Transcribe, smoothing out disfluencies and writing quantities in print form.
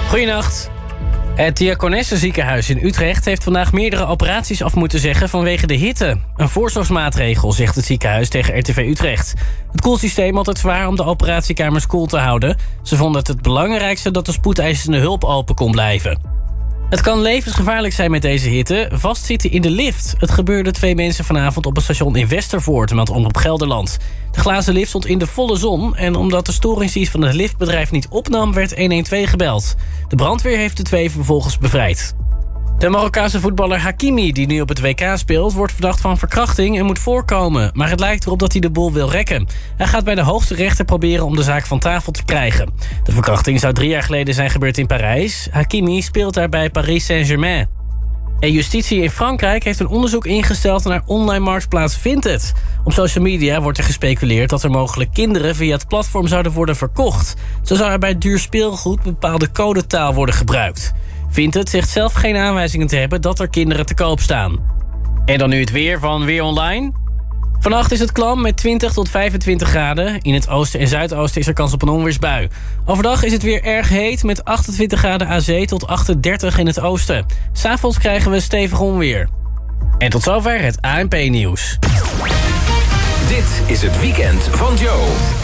Goedenacht. Het Diakonessenziekenhuis in Utrecht heeft vandaag meerdere operaties af moeten zeggen vanwege de hitte. Een voorzorgsmaatregel, zegt het ziekenhuis tegen RTV Utrecht. Het koelsysteem had het zwaar om de operatiekamers koel te houden. Ze vonden het belangrijkste dat de spoedeisende hulp open kon blijven. Het kan levensgevaarlijk zijn met deze hitte. Vastzitten in de lift. Het gebeurde 2 mensen vanavond op een station in Westervoort, meldt Omroep Gelderland. De glazen lift stond in de volle zon en omdat de storingsdienst van het liftbedrijf niet opnam, werd 112 gebeld. De brandweer heeft de 2 vervolgens bevrijd. De Marokkaanse voetballer Hakimi, die nu op het WK speelt, wordt verdacht van verkrachting en moet voorkomen. Maar het lijkt erop dat hij de boel wil rekken. Hij gaat bij de hoogste rechter proberen om de zaak van tafel te krijgen. De verkrachting zou 3 jaar geleden zijn gebeurd in Parijs. Hakimi speelt daar bij Paris Saint-Germain. En justitie in Frankrijk heeft een onderzoek ingesteld naar online marktplaats Vinted. Op social media wordt er gespeculeerd dat er mogelijk kinderen via het platform zouden worden verkocht. Zo zou er bij duur speelgoed bepaalde codetaal worden gebruikt. Vinted zegt zelf geen aanwijzingen te hebben dat er kinderen te koop staan. En dan nu het weer van Weer Online. Vannacht is het klam met 20 tot 25 graden. In het oosten en zuidoosten is er kans op een onweersbui. Overdag is het weer erg heet met 28 graden aan zee tot 38 in het oosten. 'S Avonds krijgen we stevig onweer. En tot zover het ANP-nieuws. Dit is het weekend van Joe.